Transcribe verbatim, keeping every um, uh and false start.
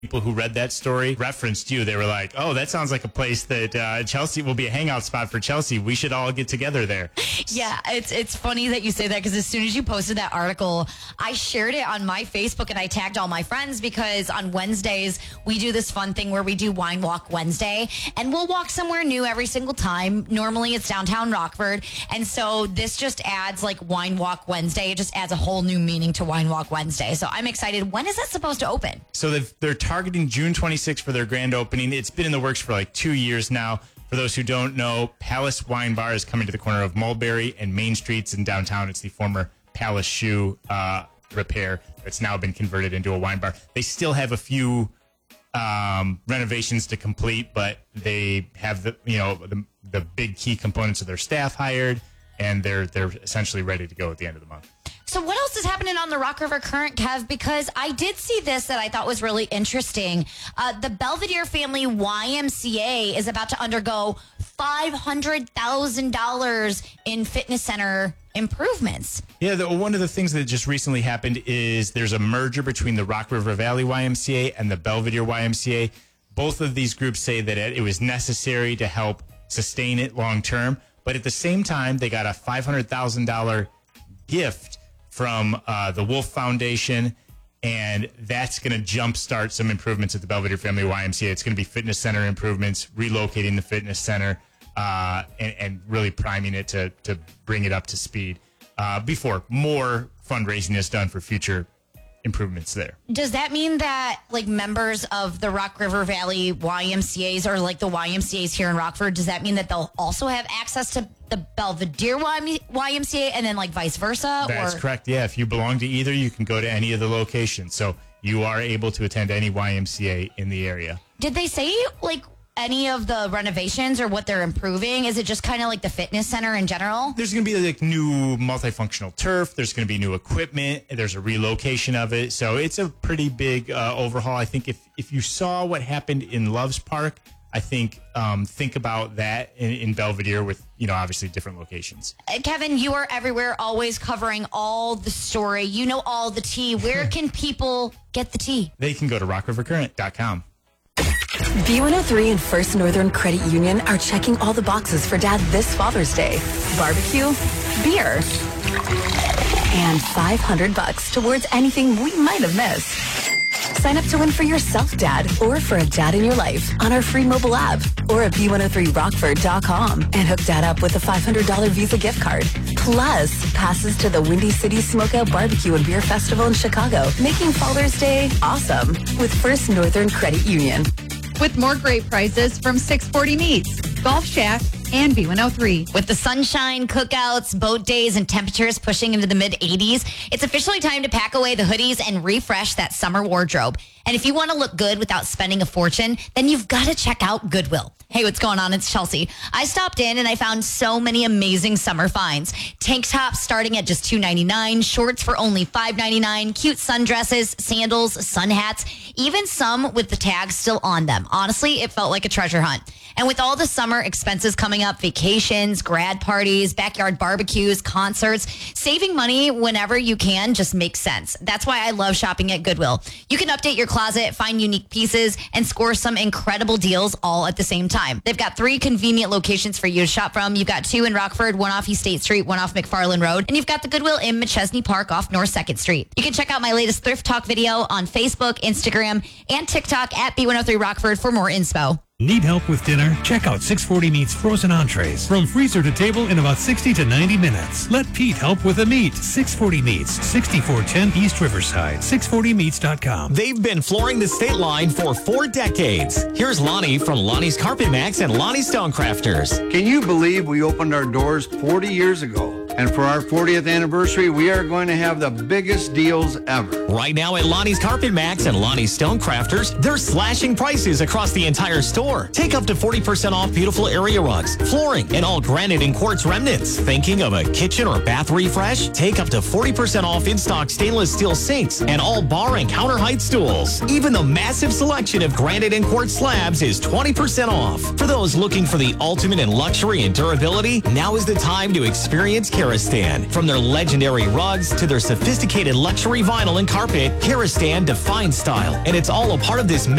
people who read that story referenced you. They were like, oh, that sounds like a place that uh, Chelsea will be a hangout spot for Chelsea. We should all get together there. Yeah, it's it's funny that you say that because as soon as you posted that article, I shared it on my Facebook and I tagged all my friends because on Wednesdays, we do this fun thing where we do Wine Walk Wednesday and we'll walk somewhere new every single time. Normally it's downtown Rockford. And so this just adds like Wine Walk Wednesday. It just adds a whole new meaning to Wine Walk Wednesday. So I'm excited. When is that supposed to open? So they've, they're targeting June twenty-sixth for their grand opening. It's been in the works for like two years now. For those who don't know, Palace Wine Bar is coming to the corner of Mulberry and Main Streets in downtown. It's the former Palace Shoe uh, Repair. It's now been converted into a wine bar. They still have a few um, renovations to complete, but they have the you know the, the big key components of their staff hired, and they're they're essentially ready to go at the end of the month. So what else is happening on the Rock River Current, Kev? Because I did see this that I thought was really interesting. Uh, the Belvedere Family Y M C A is about to undergo five hundred thousand dollars in fitness center improvements. Yeah, the, one of the things that just recently happened is there's a merger between the Rock River Valley Y M C A and the Belvedere Y M C A. Both of these groups say that it, it was necessary to help sustain it long term, but at the same time, they got a five hundred thousand dollars gift from uh, the Wolf Foundation, and that's going to jumpstart some improvements at the Belvedere Family Y M C A. It's going to be fitness center improvements, relocating the fitness center, uh, and, and really priming it to to bring it up to speed uh, before more fundraising is done for future improvements there. Does that mean that like members of the Rock River Valley Y M C As or like the Y M C As here in Rockford, does that mean that they'll also have access to the Belvedere Y M C A and then like vice versa? That's or? correct. Yeah. If you belong to either, you can go to any of the locations. So you are able to attend any Y M C A in the area. Did they say like any of the renovations or what they're improving? Is it just kind of like the fitness center in general? There's going to be like new multifunctional turf. There's going to be new equipment. There's a relocation of it. So it's a pretty big uh, overhaul. I think if, if you saw what happened in Loves Park, I think um, think about that in, in Belvedere with, you know, obviously different locations. Uh, Kevin, you are everywhere, always covering all the story. You know all the tea. Where can people get the tea? They can go to rock river current dot com. B one oh three and First Northern Credit Union are checking all the boxes for Dad this Father's Day. Barbecue, beer, and five hundred bucks towards anything we might have missed. Sign up to win for yourself, Dad, or for a dad in your life on our free mobile app or at B one oh three rockford dot com and hook Dad up with a five hundred dollars Visa gift card. Plus, passes to the Windy City Smokeout Barbecue and Beer Festival in Chicago, making Father's Day awesome with First Northern Credit Union. With more great prizes from six forty Meats, Golf Shack, and B one oh three. With the sunshine, cookouts, boat days, and temperatures pushing into the mid eighties, it's officially time to pack away the hoodies and refresh that summer wardrobe. And if you want to look good without spending a fortune, then you've got to check out Goodwill. Hey, what's going on? It's Chelsea. I stopped in and I found so many amazing summer finds. Tank tops starting at just two ninety-nine, shorts for only five ninety-nine, cute sundresses, sandals, sun hats, even some with the tags still on them. Honestly, it felt like a treasure hunt. And with all the summer expenses coming up, vacations, grad parties, backyard barbecues, concerts, saving money whenever you can just makes sense. That's why I love shopping at Goodwill. You can update your closet, find unique pieces, and score some incredible deals all at the same time. They've got three convenient locations for you to shop from. You've got two in Rockford, one off East State Street, one off McFarland Road, and you've got the Goodwill in McChesney Park off North second Street. You can check out my latest Thrift Talk video on Facebook, Instagram, and TikTok at B one oh three Rockford for more inspo. Need help with dinner? Check out six forty Meats frozen entrees. From freezer to table in about sixty to ninety minutes. Let Pete help with the meat. six forty Meats, sixty-four ten East Riverside, six forty meats dot com. They've been flooring the state line for four decades. Here's Lonnie from Lonnie's Carpet Max and Lonnie Stonecrafters. Can you believe we opened our doors forty years ago? And for our fortieth anniversary, we are going to have the biggest deals ever. Right now at Lonnie's Carpet Max and Lonnie's Stonecrafters, they're slashing prices across the entire store. Take up to forty percent off beautiful area rugs, flooring, and all granite and quartz remnants. Thinking of a kitchen or bath refresh? Take up to forty percent off in-stock stainless steel sinks and all bar and counter height stools. Even the massive selection of granite and quartz slabs is twenty percent off. For those looking for the ultimate in luxury and durability, now is the time to experience Carrier Karastan. From their legendary rugs to their sophisticated luxury vinyl and carpet, Karastan defines style, and it's all a part of this